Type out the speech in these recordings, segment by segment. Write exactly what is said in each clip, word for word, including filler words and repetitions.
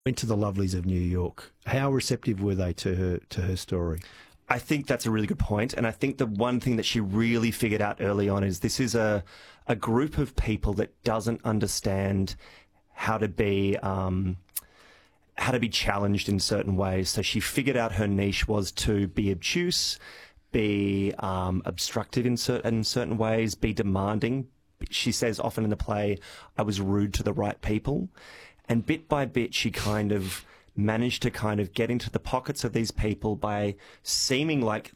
Went to the lovelies of New York. How receptive were they to her to her story? I think that's a really good point, and I think the one thing that she really figured out early on is this is a a group of people that doesn't understand how to be um, how to be challenged in certain ways. So she figured out her niche was to be obtuse, be um, obstructive in certain in certain ways, be demanding. She says often in the play, "I was rude to the right people," and bit by bit, she kind of managed to kind of get into the pockets of these people by seeming like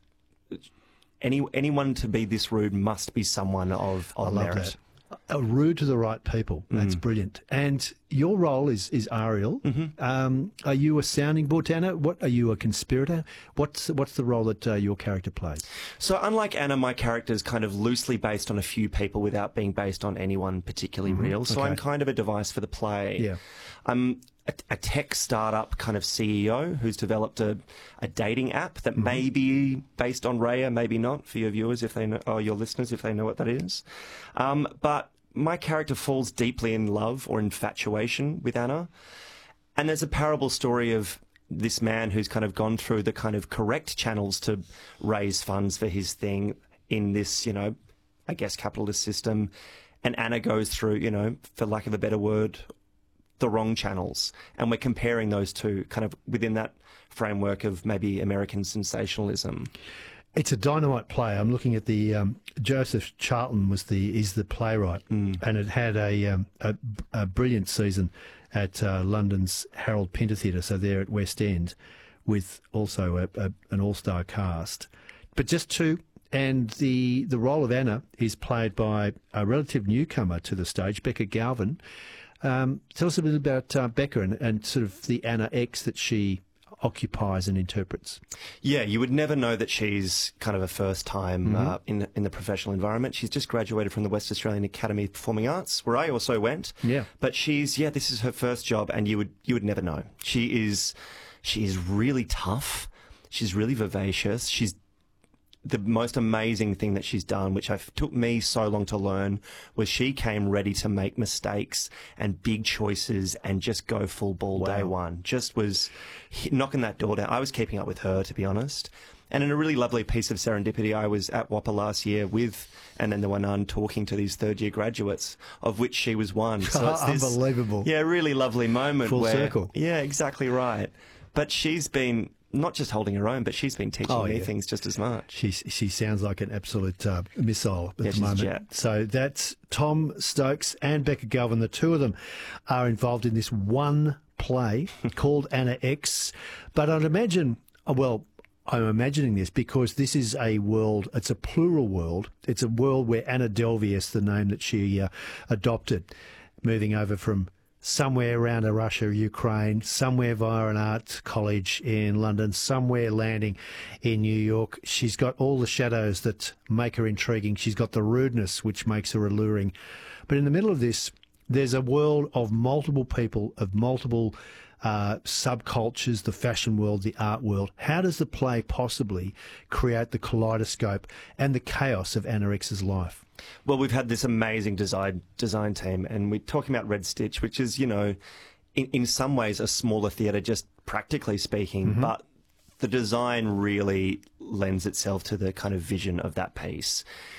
any anyone to be this rude must be someone of, of I love merit. that. Uh, rude to the right people. That's Mm. brilliant. And your role is is Ariel. Mm-hmm. Um, are you a sounding board, Anna? What are you, a conspirator? What's what's the role that uh, your character plays? So unlike Anna, my character is kind of loosely based on a few people without being based on anyone particularly Mm-hmm. real. So Okay. I'm kind of a device for the play. Yeah. I'm a, a tech startup kind of C E O who's developed a, a dating app that Mm-hmm. may be based on Raya, maybe not, for your viewers if they know, or your listeners if they know what that is. Um, but my character falls deeply in love or infatuation with Anna. And there's a parable story of this man who's kind of gone through the kind of correct channels to raise funds for his thing in this, you know, I guess capitalist system. And Anna goes through, you know, for lack of a better word, the wrong channels. And we're comparing those two kind of within that framework of maybe American sensationalism. It's a dynamite play. I'm looking at the um, Joseph Charlton was the is the playwright, Mm. and it had a, um, a a brilliant season at uh, London's Harold Pinter Theatre, so there at West End, with also a, a, an all-star cast. But just two, and the the role of Anna is played by a relative newcomer to the stage, Becca Galvin. Um, tell us a bit about uh, Becca and, and sort of the Anna X that she occupies and interprets. Yeah, you would never know that she's kind of a first time Mm-hmm. uh, in in the professional environment. She's just graduated from the West Australian Academy of Performing Arts, where I also went. Yeah. But she's yeah, this is her first job, and you would you would never know. She is she is really tough. She's really vivacious. She's the most amazing thing that she's done, which I took me so long to learn, was she came ready to make mistakes and big choices and just go full ball Wow. day one. Just was hit- knocking that door down. I was keeping up with her, to be honest. And in a really lovely piece of serendipity, I was at W A P A last year with, and then the Wanan talking to these third year graduates, of which she was one. So it's this, Unbelievable. yeah, really lovely moment. Full where, circle. Yeah, exactly right. But she's been not just holding her own, but she's been teaching Oh, me yeah. things just as much. She she sounds like an absolute uh, missile at Yeah, the she's a moment. jet. So that's Tom Stokes and Becca Galvin. The two of them are involved in this one play called Anna X. But I'd imagine, uh, well, I'm imagining this because this is a world, it's a plural world. It's a world where Anna Delvius, the name that she uh, adopted, moving over from somewhere around Russia, Ukraine, somewhere via an art college in London, somewhere landing in New York. She's got all the shadows that make her intriguing. She's got the rudeness, which makes her alluring. But in the middle of this, there's a world of multiple people, of multiple uh, subcultures, the fashion world, the art world. How does the play possibly create the kaleidoscope and the chaos of Anna X's life? Well, we've had this amazing design design team, and we're talking about Red Stitch, which is, you know, in, in some ways a smaller theatre, just practically speaking, Mm-hmm. but the design really lends itself to the kind of vision of that piece.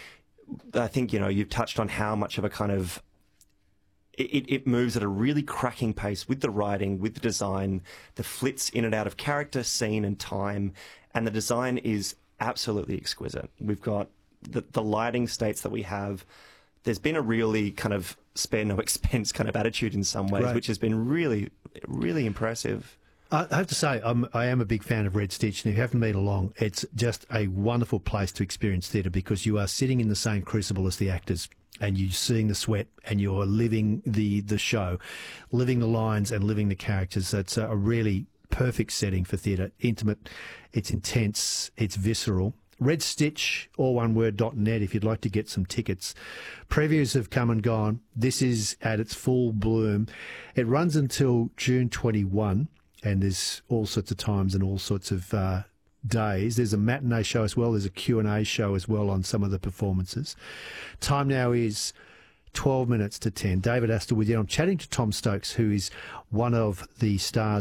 I think, you know, you've touched on how much of a kind of It, it moves at a really cracking pace with the writing, with the design, the flits in and out of character, scene and time, and the design is absolutely exquisite. We've got the, the lighting states that we have. There's been a really kind of spare no expense kind of attitude in some ways, Right. which has been really, really impressive. I have to say, I'm, I am a big fan of Red Stitch, and if you haven't been along, it's just a wonderful place to experience theatre because you are sitting in the same crucible as the actors and you're seeing the sweat and you're living the, the show, living the lines and living the characters. It's a really perfect setting for theatre. Intimate, it's intense, it's visceral. Red Stitch, all one word, dot net if you'd like to get some tickets. Previews have come and gone. This is at its full bloom. It runs until June twenty-first. And there's all sorts of times and all sorts of uh, days. There's a matinee show as well. There's a Q and A show as well on some of the performances. Time now is twelve minutes to ten. David Astor with you. I'm chatting to Tom Stokes, who is one of the stars